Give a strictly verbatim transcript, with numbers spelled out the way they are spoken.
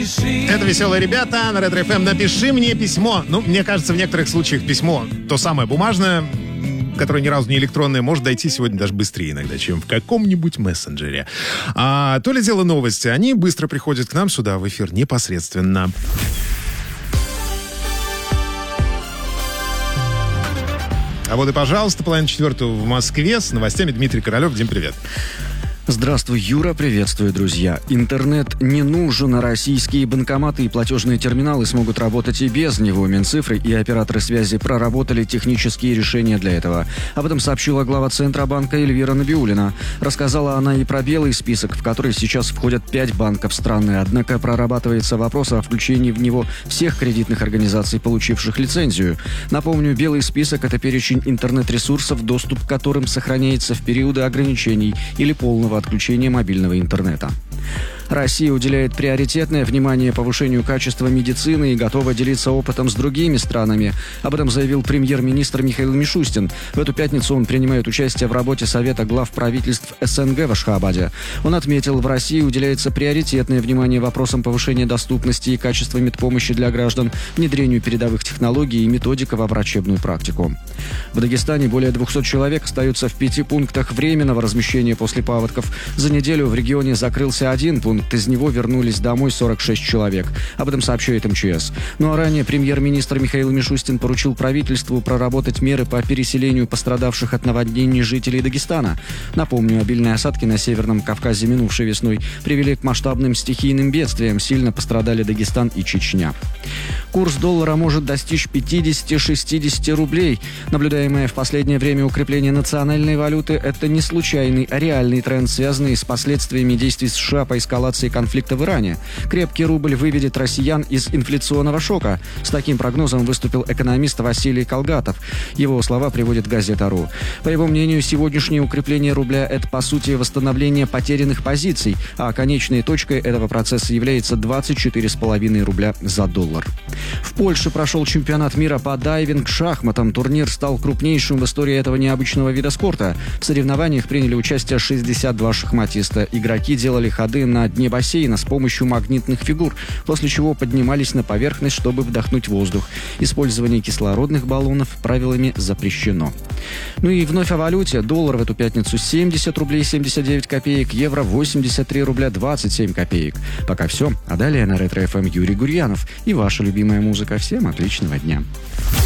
напиши. Это «Веселые ребята» на Ретро эф эм. Напиши мне письмо. Ну, мне кажется, в некоторых случаях письмо, то самое бумажное, которое ни разу не электронное, может дойти сегодня даже быстрее иногда, чем в каком-нибудь мессенджере. А то ли дело новости. Они быстро приходят к нам сюда в эфир непосредственно. А вот и, пожалуйста, половина четвертого в Москве с новостями Дмитрий Королев. Дим, привет. Здравствуй, Юра, приветствую, друзья. Интернет не нужен, а российские банкоматы и платежные терминалы смогут работать и без него. Минцифры и операторы связи проработали технические решения для этого. Об этом сообщила глава Центробанка Эльвира Набиуллина. Рассказала она и про белый список, в который сейчас входят пять банков страны. Однако прорабатывается вопрос о включении в него всех кредитных организаций, получивших лицензию. Напомню, белый список – это перечень интернет-ресурсов, доступ к которым сохраняется в периоды ограничений или полного отключения мобильного интернета. Россия уделяет приоритетное внимание повышению качества медицины и готова делиться опытом с другими странами. Об этом заявил премьер-министр Михаил Мишустин. В эту пятницу он принимает участие в работе Совета глав правительств эс эн гэ в Ашхабаде. Он отметил, в России уделяется приоритетное внимание вопросам повышения доступности и качества медпомощи для граждан, внедрению передовых технологий и методика во врачебную практику. В Дагестане более двухсот человек остаются в пяти пунктах временного размещения после паводков. За неделю в регионе закрылся один пункт. Из него вернулись домой сорок шесть человек. Об этом сообщает эм че эс. Ну а ранее премьер-министр Михаил Мишустин поручил правительству проработать меры по переселению пострадавших от наводнений жителей Дагестана. Напомню, обильные осадки на Северном Кавказе минувшей весной привели к масштабным стихийным бедствиям. Сильно пострадали Дагестан и Чечня. Курс доллара может достичь пятьдесят-шестьдесят рублей. Наблюдаемое в последнее время укрепление национальной валюты – это не случайный, а реальный тренд, связанный с последствиями действий США по эскалации конфликта в Иране. Крепкий рубль выведет россиян из инфляционного шока. С таким прогнозом выступил экономист Василий Колгатов. Его слова приводит газета РУ. По его мнению, сегодняшнее укрепление рубля – это, по сути, восстановление потерянных позиций, а конечной точкой этого процесса является двадцать четыре с половиной рубля за доллар. В Польше прошел чемпионат мира по дайвинг-шахматам. Турнир стал крупнейшим в истории этого необычного вида спорта. В соревнованиях приняли участие шестьдесят два шахматиста. Игроки делали ходы на дне бассейна с помощью магнитных фигур, после чего поднимались на поверхность, чтобы вдохнуть воздух. Использование кислородных баллонов правилами запрещено. Ну и вновь о валюте. Доллар в эту пятницу семьдесят рублей семьдесят девять копеек, евро восемьдесят три рубля двадцать семь копеек. Пока все. А далее на Ретро эф эм Юрий Гурьянов и ваша любимая музыка. Всем отличного дня.